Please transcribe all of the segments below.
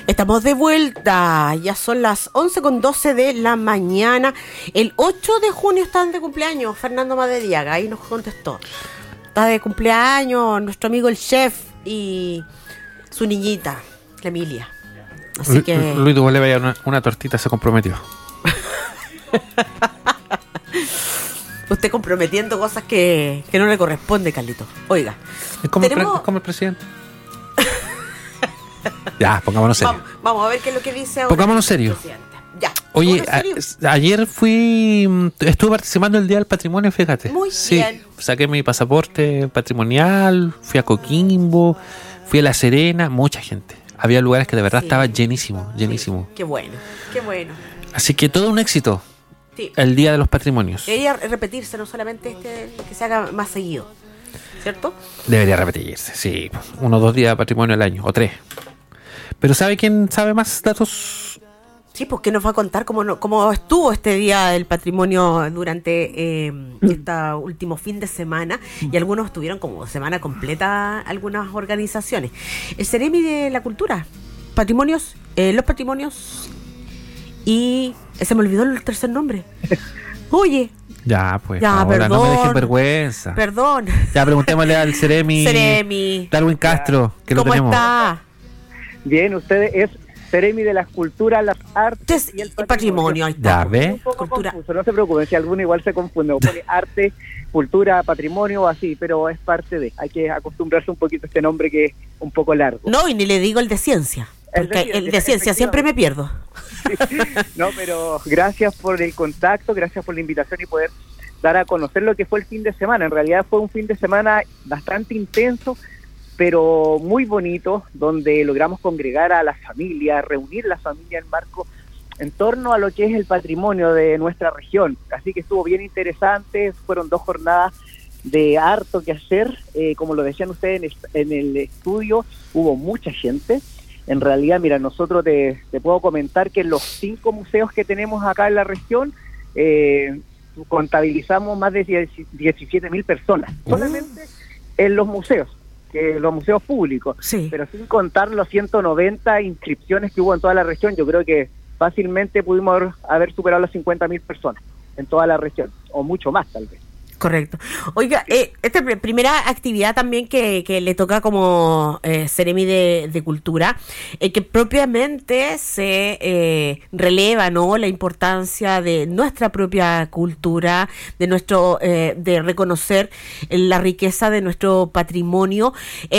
Estamos de vuelta, ya son las 11:12 de la mañana. El 8 de junio están de cumpleaños Fernando Madariaga, ahí nos contestó. Está de cumpleaños nuestro amigo el chef y su niñita, la Emilia. Así que... Luis Duval le vaya una tortita, se comprometió. Usted comprometiendo cosas que no le corresponde, Carlito. Oiga, es como el presidente. Ya, pongámonos serios. Vamos a ver qué es lo que dice ahora. Pongámonos serios. Ya. Oye, ayer estuve participando el Día del Patrimonio, fíjate. Muy bien. Saqué mi pasaporte patrimonial, fui a Coquimbo, fui a La Serena, mucha gente. Había lugares que de verdad estaba llenísimo. Sí. Qué bueno. Así que todo un éxito. Sí. El Día de los Patrimonios. Debería repetirse, no solamente que se haga más seguido, ¿cierto? Debería repetirse, sí. 1 o 2 días de patrimonio al año, o 3. Pero ¿sabe quién sabe más datos? Sí, pues ¿qué nos va a contar cómo estuvo este Día del Patrimonio durante este último fin de semana? Y algunos estuvieron como semana completa, algunas organizaciones. El Ceremi de la Cultura, Patrimonios, los Patrimonios y... se me olvidó el tercer nombre. Oye. Ya, pues, ya, ahora perdón, no me dejen vergüenza. Perdón. Ya, preguntémosle al Ceremi Darwin Castro, que lo tenemos. ¿Cómo está? Bien, usted es Ceremi de las Culturas, las Artes y el Patrimonio. Ahí está. Ya, ¿ve? Un poco confuso, no se preocupen, si alguno igual se confunde, o pone arte, cultura, patrimonio o así, pero es parte de, hay que acostumbrarse un poquito a este nombre que es un poco largo. No, y ni le digo el de ciencia, porque el de ciencia siempre me pierdo. No, pero gracias por el contacto, gracias por la invitación y poder dar a conocer lo que fue el fin de semana. En realidad fue un fin de semana bastante intenso, pero muy bonito, donde logramos congregar a las familias, reunir las familias en torno a lo que es el patrimonio de nuestra región. Así que estuvo bien interesante, fueron 2 jornadas de harto que hacer, como lo decían ustedes en el estudio, hubo mucha gente. En realidad, mira, nosotros te puedo comentar que en los 5 museos que tenemos acá en la región, contabilizamos más de 17.000 personas, solamente en los museos públicos, sí. Pero sin contar los 190 inscripciones que hubo en toda la región, yo creo que fácilmente pudimos haber superado las 50.000 personas en toda la región, o mucho más tal vez. Correcto. Oiga, esta primera actividad también que le toca como Ceremi de Cultura, que propiamente se releva, ¿no?, la importancia de nuestra propia cultura, de nuestro de reconocer la riqueza de nuestro patrimonio.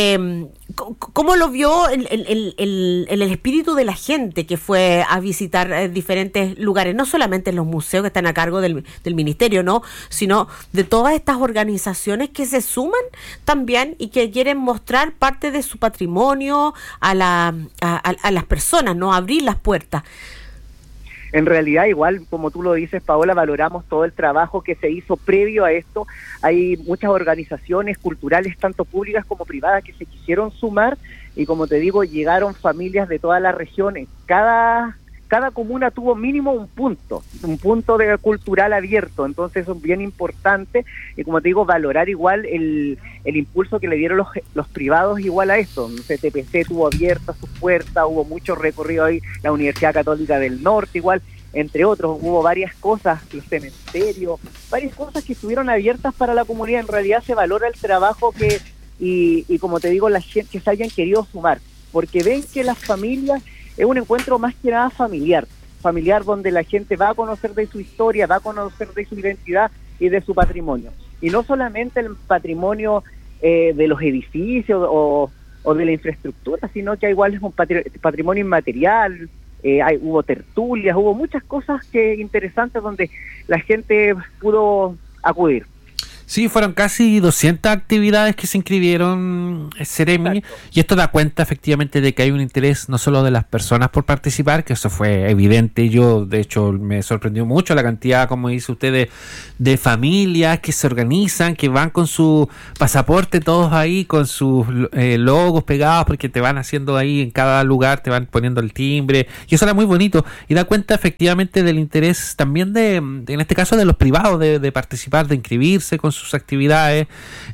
¿Cómo lo vio el espíritu de la gente que fue a visitar diferentes lugares? No solamente los museos que están a cargo del ministerio, ¿no?, sino de todas estas organizaciones que se suman también y que quieren mostrar parte de su patrimonio a las personas, ¿no?, abrir las puertas. En realidad, igual, como tú lo dices, Paola, valoramos todo el trabajo que se hizo previo a esto. Hay muchas organizaciones culturales, tanto públicas como privadas, que se quisieron sumar y, como te digo, llegaron familias de todas las regiones. Cada comuna tuvo mínimo un punto de cultural abierto, entonces eso es bien importante y, como te digo, valorar igual el impulso que le dieron los privados igual a esto. TPC tuvo abiertas sus puertas, hubo mucho recorrido ahí, la Universidad Católica del Norte igual, entre otros, hubo varias cosas, los cementerios, varias cosas que estuvieron abiertas para la comunidad. En realidad se valora el trabajo y como te digo, la gente que se hayan querido sumar, porque ven que las familias es un encuentro más que nada familiar donde la gente va a conocer de su historia, va a conocer de su identidad y de su patrimonio. Y no solamente el patrimonio de los edificios o de la infraestructura, sino que igual es un patrimonio inmaterial. Hubo tertulias, hubo muchas cosas interesantes donde la gente pudo acudir. Sí, fueron casi 200 actividades que se inscribieron en Ceremi. Exacto. Y esto da cuenta efectivamente de que hay un interés no solo de las personas por participar, que eso fue evidente. Yo, de hecho, me sorprendió mucho la cantidad, como dice usted, de familias que se organizan, que van con su pasaporte todos ahí, con sus logos pegados, porque te van haciendo ahí en cada lugar, te van poniendo el timbre. Y eso era muy bonito. Y da cuenta efectivamente del interés también en este caso, de los privados de participar, de inscribirse con sus actividades,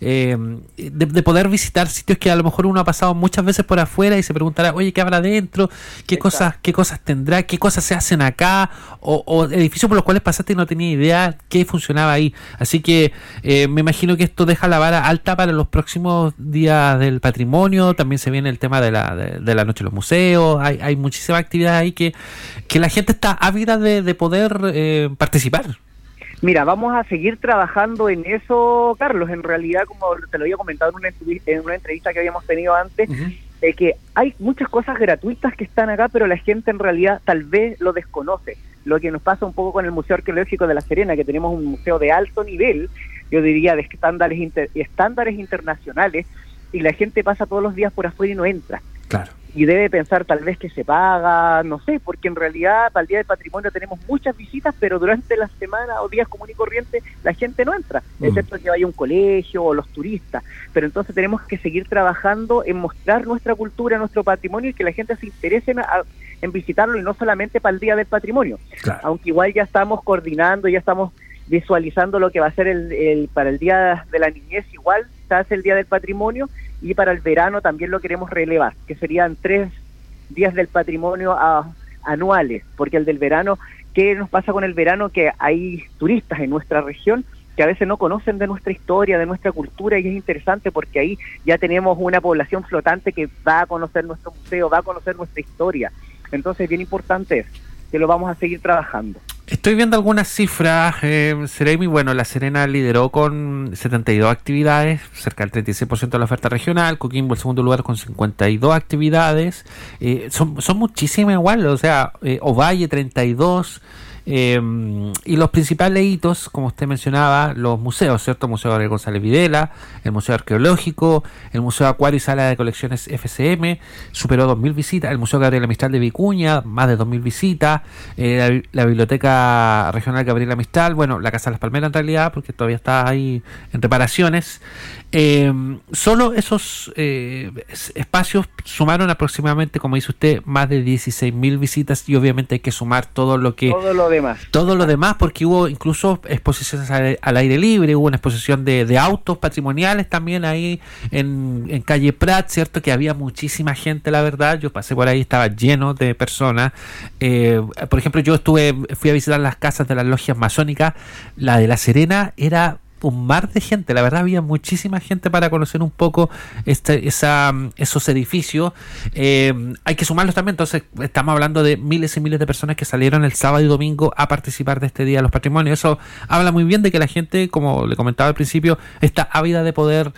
de poder visitar sitios que a lo mejor uno ha pasado muchas veces por afuera y se preguntará, oye, ¿qué habrá adentro? ¿Qué cosas tendrá? ¿Qué cosas se hacen acá? O edificios por los cuales pasaste y no tenía idea qué funcionaba ahí. Así que me imagino que esto deja la vara alta para los próximos días del patrimonio. También se viene el tema de la noche de los museos. Hay muchísimas actividades ahí que la gente está ávida de poder participar. Mira, vamos a seguir trabajando en eso, Carlos. En realidad, como te lo había comentado en una entrevista que habíamos tenido antes, que hay muchas cosas gratuitas que están acá, pero la gente en realidad tal vez lo desconoce. Lo que nos pasa un poco con el Museo Arqueológico de La Serena, que tenemos un museo de alto nivel, yo diría de estándares internacionales, y la gente pasa todos los días por afuera y no entra. Claro. Y debe pensar tal vez que se paga, no sé, porque en realidad para el Día del Patrimonio tenemos muchas visitas, pero durante la semana o días común y corriente la gente no entra, excepto que vaya a un colegio o los turistas. Pero entonces tenemos que seguir trabajando en mostrar nuestra cultura, nuestro patrimonio, y que la gente se interese en visitarlo, y no solamente para el Día del Patrimonio. Claro. Aunque igual ya estamos coordinando, ya estamos visualizando lo que va a ser para el Día de la Niñez. Igual se hace el Día del Patrimonio, y para el verano también lo queremos relevar, que serían 3 días del patrimonio anuales, porque el del verano, ¿qué nos pasa con el verano? Que hay turistas en nuestra región que a veces no conocen de nuestra historia, de nuestra cultura, y es interesante porque ahí ya tenemos una población flotante que va a conocer nuestro museo, va a conocer nuestra historia. Entonces es bien importante eso, que lo vamos a seguir trabajando. Estoy viendo algunas cifras, Seremi. Bueno, La Serena lideró con 72 actividades, cerca del 36% de la oferta regional. Coquimbo el segundo lugar con 52 actividades. Son muchísimas igual, o sea, Ovalle 32. Y los principales hitos, como usted mencionaba, los museos, ¿cierto? El Museo Gabriel González Videla, el Museo Arqueológico, el Museo Acuario y Sala de Colecciones FCM, superó 2.000 visitas, el Museo Gabriela Mistral de Vicuña, más de 2.000 visitas, la Biblioteca Regional Gabriela Mistral, bueno, la Casa de las Palmeras en realidad, porque todavía está ahí en reparaciones. Solo esos espacios sumaron aproximadamente, como dice usted, más de 16.000 visitas, y obviamente hay que sumar todo lo demás, porque hubo incluso exposiciones al aire libre, hubo una exposición de autos patrimoniales también ahí en calle Prat, cierto, que había muchísima gente, la verdad. Yo pasé por ahí, estaba lleno de personas. Por ejemplo, fui a visitar las casas de las logias masónicas. La de La Serena era un mar de gente, la verdad había muchísima gente para conocer un poco esos edificios. Hay que sumarlos también, entonces estamos hablando de miles y miles de personas que salieron el sábado y domingo a participar de este Día de los Patrimonios. Eso habla muy bien de que la gente, como le comentaba al principio, está ávida de poder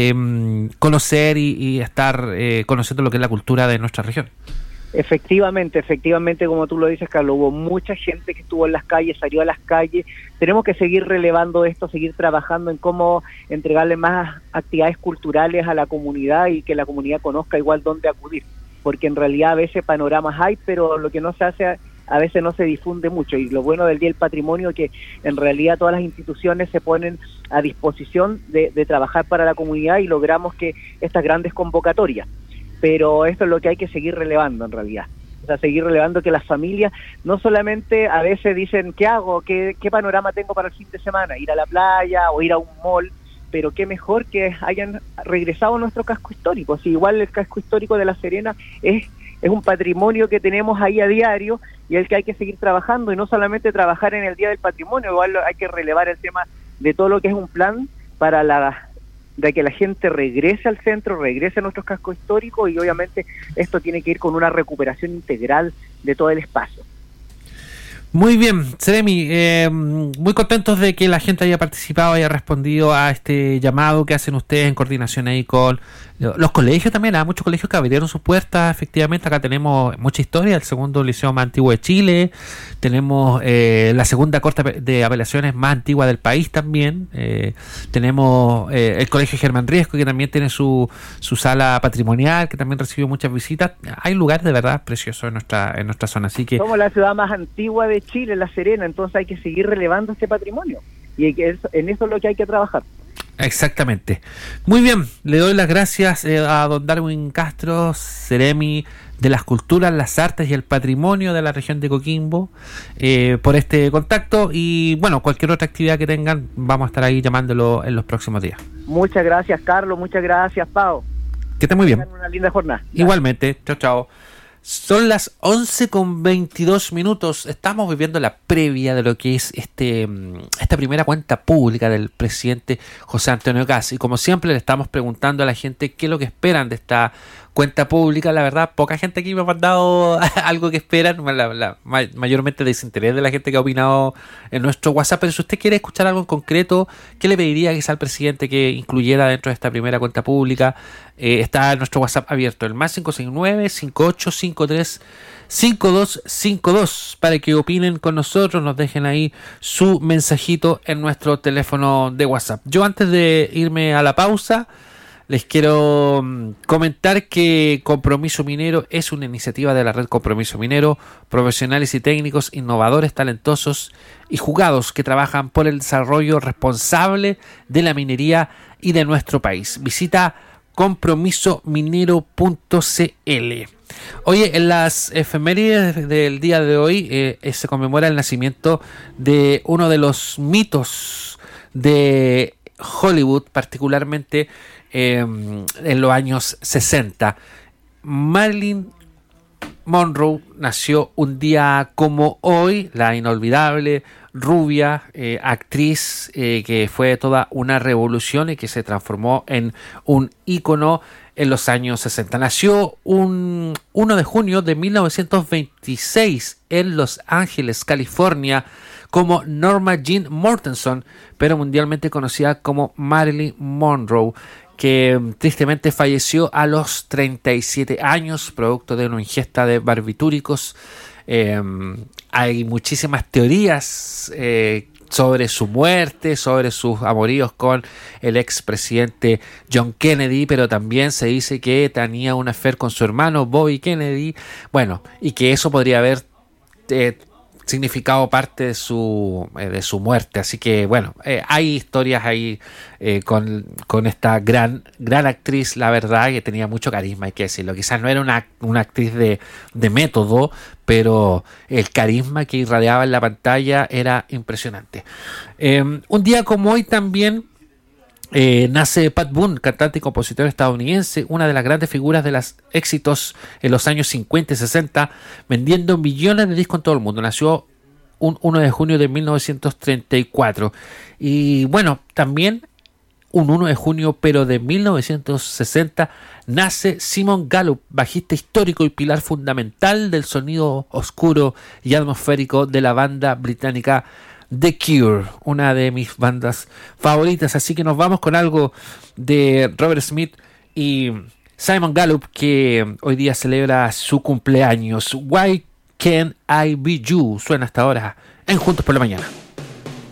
conocer y estar conociendo lo que es la cultura de nuestra región. Efectivamente, como tú lo dices, Carlos, hubo mucha gente que estuvo en las calles, salió a las calles. Tenemos que seguir relevando esto, seguir trabajando en cómo entregarle más actividades culturales a la comunidad, y que la comunidad conozca igual dónde acudir, porque en realidad a veces panoramas hay, pero lo que no se hace a veces no se difunde mucho. Y lo bueno del Día del Patrimonio es que en realidad todas las instituciones se ponen a disposición de trabajar para la comunidad, y logramos que estas grandes convocatorias. Pero esto es lo que hay que seguir relevando en realidad. O sea, seguir relevando que las familias no solamente a veces dicen, ¿qué hago? ¿Qué panorama tengo para el fin de semana? Ir a la playa o ir a un mall, pero qué mejor que hayan regresado a nuestro casco histórico. Si igual el casco histórico de La Serena es un patrimonio que tenemos ahí a diario, y el que hay que seguir trabajando, y no solamente trabajar en el Día del Patrimonio, igual hay que relevar el tema de todo lo que es un plan para de que la gente regrese al centro, regrese a nuestros cascos históricos, y obviamente esto tiene que ir con una recuperación integral de todo el espacio. Muy bien, Seremi, muy contentos de que la gente haya participado, haya respondido a este llamado que hacen ustedes en coordinación ahí con los colegios también. Hay muchos colegios que abrieron sus puertas, efectivamente. Acá tenemos mucha historia, el segundo liceo más antiguo de Chile, tenemos la segunda corte de apelaciones más antigua del país también, tenemos el colegio Germán Riesco, que también tiene su sala patrimonial, que también recibió muchas visitas. Hay lugares de verdad preciosos en nuestra zona, así que somos la ciudad más antigua de Chile, La Serena, entonces hay que seguir relevando este patrimonio, y en eso es lo que hay que trabajar. Exactamente. Muy bien, le doy las gracias a don Darwin Castro, Seremi de las culturas, las artes y el patrimonio de la región de Coquimbo, por este contacto. Y bueno, cualquier otra actividad que tengan, vamos a estar ahí llamándolo en los próximos días. Muchas gracias, Carlos. Muchas gracias, Pau. Que esté muy bien. Tengan una linda jornada. Igualmente. Chao, chao. Son las 11:22. Estamos viviendo la previa de lo que es esta primera cuenta pública del presidente José Antonio Kast. Y como siempre le estamos preguntando a la gente qué es lo que esperan de esta cuenta pública. La verdad, poca gente aquí me ha mandado algo que esperan. Mayormente desinterés de la gente que ha opinado en nuestro WhatsApp. Pero si usted quiere escuchar algo en concreto, ¿qué le pediría quizá al presidente que incluyera dentro de esta primera cuenta pública? Está nuestro WhatsApp abierto, el más 569-5853-5252, para que opinen con nosotros, nos dejen ahí su mensajito en nuestro teléfono de WhatsApp. Yo, antes de irme a la pausa, les quiero comentar que Compromiso Minero es una iniciativa de la red Compromiso Minero, profesionales y técnicos innovadores, talentosos y jugados que trabajan por el desarrollo responsable de la minería y de nuestro país. Visita compromisominero.cl. Oye, en las efemérides del día de hoy se conmemora el nacimiento de uno de los mitos de Hollywood, particularmente en los años 60. Marilyn Monroe nació un día como hoy, la inolvidable rubia actriz que fue toda una revolución y que se transformó en un ícono en los años 60. Nació un 1 de junio de 1926 en Los Ángeles, California, como Norma Jean Mortenson, pero mundialmente conocida como Marilyn Monroe, que tristemente falleció a los 37 años, producto de una ingesta de barbitúricos. Hay muchísimas teorías sobre su muerte, sobre sus amoríos con el expresidente John Kennedy, pero también se dice que tenía un affair con su hermano Bobby Kennedy, bueno, y que eso podría haber significado parte de su muerte. Así que bueno, hay historias ahí con esta gran actriz, la verdad, que tenía mucho carisma, hay que decirlo. Quizás no era una actriz de método, pero el carisma que irradiaba en la pantalla era impresionante. Un día como hoy también nace Pat Boone, cantante y compositor estadounidense, una de las grandes figuras de los éxitos en los años 50 y 60, vendiendo millones de discos en todo el mundo. Nació un 1 de junio de 1934. Y bueno, también un 1 de junio, pero de 1960, nace Simon Gallup, bajista histórico y pilar fundamental del sonido oscuro y atmosférico de la banda británica The Cure, una de mis bandas favoritas. Así que nos vamos con algo de Robert Smith y Simon Gallup, que hoy día celebra su cumpleaños. Why Can't I Be You? Suena hasta ahora en Juntos por la Mañana.